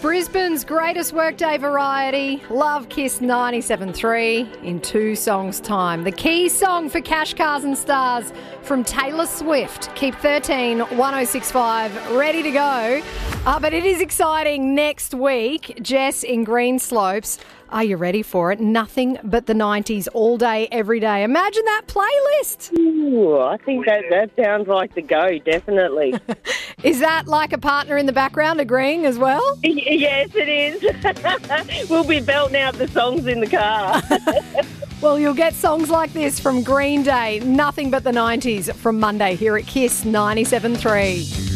Brisbane's greatest workday variety, Love Kiss 97.3 in 2 songs' time. The key song for Cash Cars and Stars from Taylor Swift. Keep 13 1065 ready to go. But it is exciting next week. Jess in Greenslopes. Are you ready for it? Nothing but the 90s all day, every day. Imagine that playlist. Ooh, I think that sounds like the go, definitely. Is that like a partner in the background agreeing as well? Yes, it is. We'll be belting out the songs in the car. Well, you'll get songs like this from Green Day, Nothing But the 90s from Monday here at Kiss 97.3.